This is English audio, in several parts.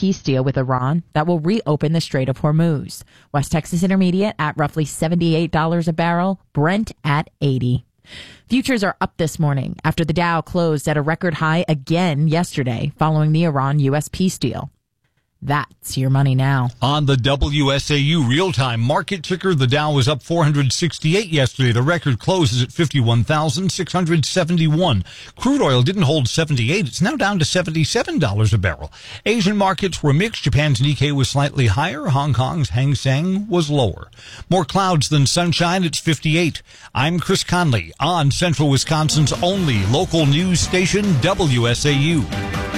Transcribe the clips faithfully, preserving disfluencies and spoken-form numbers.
peace deal with Iran that will reopen the Strait of Hormuz. West Texas Intermediate at roughly seventy-eight dollars a barrel, Brent at eighty. Futures are up this morning after the Dow closed at a record high again yesterday following the Iran-U S peace deal. That's your money now. On the W S A U real-time market ticker, the Dow was up four hundred sixty-eight yesterday. The record closes at fifty-one thousand six hundred seventy-one. Crude oil didn't hold seventy-eight. It's now down to seventy-seven dollars a barrel. Asian markets were mixed. Japan's Nikkei was slightly higher. Hong Kong's Hang Seng was lower. More clouds than sunshine. It's fifty-eight. I'm Chris Conley on Central Wisconsin's only local news station, W S A U.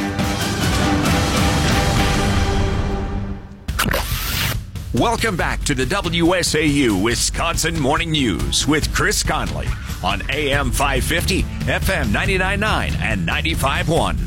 Welcome back to the W S A U Wisconsin Morning News with Chris Conley on A M five fifty, F M ninety-nine point nine, and ninety-five point one.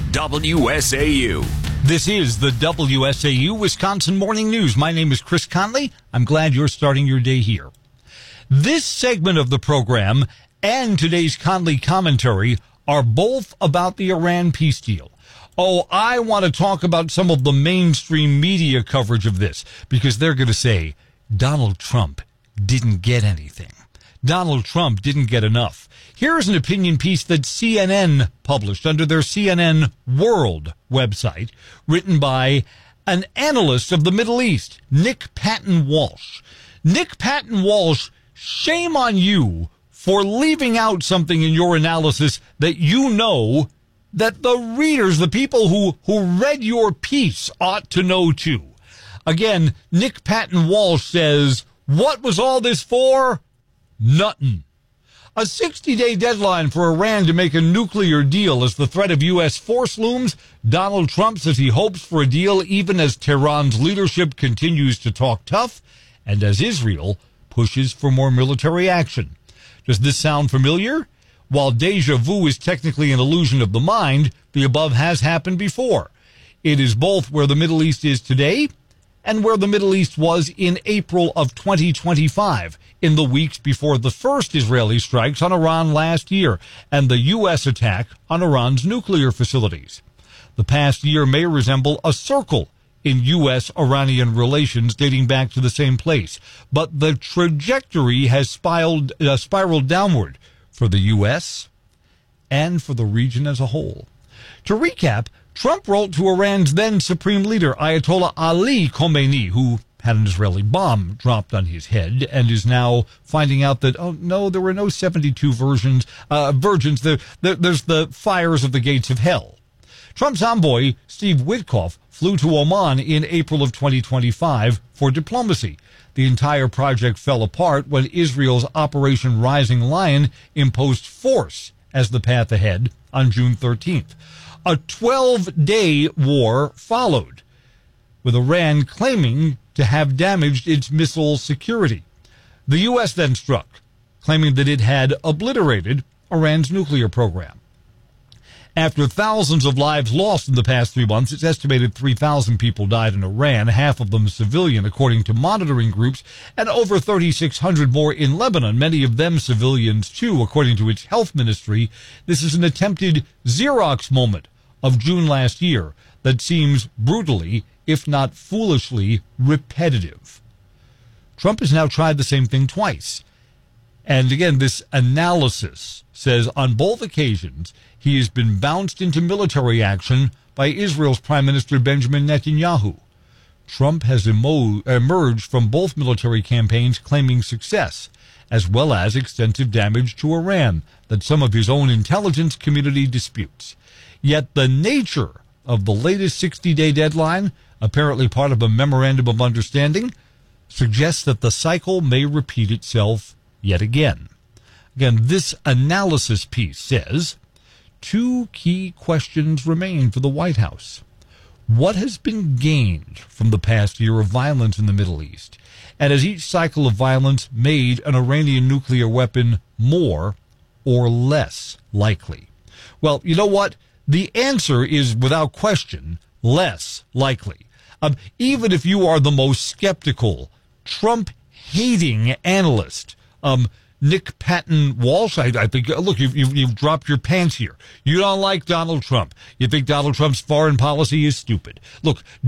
W S A U. This is the W S A U Wisconsin Morning News. My name is Chris Conley. I'm glad you're starting your day here. This segment of the program and today's Conley commentary are both about the Iran peace deal. Oh, I want to talk about some of the mainstream media coverage of this because they're going to say Donald Trump didn't get anything. Donald Trump didn't get enough. Here's an opinion piece that C N N published under their C N N World website, written by an analyst of the Middle East, Nick Patton Walsh. Nick Patton Walsh, shame on you for leaving out something in your analysis that you know that the readers, the people who, who read your piece, ought to know too. Again, Nick Patton Walsh says, what was all this for? Nothin'. A sixty-day deadline for Iran to make a nuclear deal as the threat of U S force looms. Donald Trump says he hopes for a deal even as Tehran's leadership continues to talk tough and as Israel pushes for more military action. Does this sound familiar? While deja vu is technically an illusion of the mind, the above has happened before. It is both where the Middle East is today and where the Middle East was in April of twenty twenty-five, in the weeks before the first Israeli strikes on Iran last year and the U S attack on Iran's nuclear facilities. The past year may resemble a circle in U S Iranian relations dating back to the same place, but the trajectory has spiraled, uh, spiraled downward for the U S and for the region as a whole. To recap, Trump wrote to Iran's then supreme leader, Ayatollah Ali Khamenei, who had an Israeli bomb dropped on his head and is now finding out that, oh, no, there were no seventy-two versions, uh, virgins. There, there, there's the fires of the gates of hell. Trump's envoy, Steve Witkoff, flew to Oman in April of twenty twenty-five for diplomacy. The entire project fell apart when Israel's Operation Rising Lion imposed force as the path ahead on June thirteenth. A twelve-day war followed, with Iran claiming to have damaged its missile security. The U S then struck, claiming that it had obliterated Iran's nuclear program. After thousands of lives lost in the past three months, it's estimated three thousand people died in Iran, half of them civilian, according to monitoring groups, and over thirty-six hundred more in Lebanon, many of them civilians too, according to its health ministry. This is an attempted Xerox moment of June last year that seems brutally, if not foolishly, repetitive. Trump has now tried the same thing twice. And again, this analysis says on both occasions he has been bounced into military action by Israel's Prime Minister Benjamin Netanyahu. Trump has emo- emerged from both military campaigns claiming success, as well as extensive damage to Iran that some of his own intelligence community disputes. Yet the nature of the latest sixty-day deadline, apparently part of a memorandum of understanding, suggests that the cycle may repeat itself yet again. Again, this analysis piece says, two key questions remain for the White House. What has been gained from the past year of violence in the Middle East? And has each cycle of violence made an Iranian nuclear weapon more or less likely? Well, you know what? The answer is, without question, less likely. Um, even if you are the most skeptical, Trump-hating analyst, um, Nick Patton Walsh, I, I think, look, you've, you've, you've dropped your pants here. You don't like Donald Trump. You think Donald Trump's foreign policy is stupid. Look,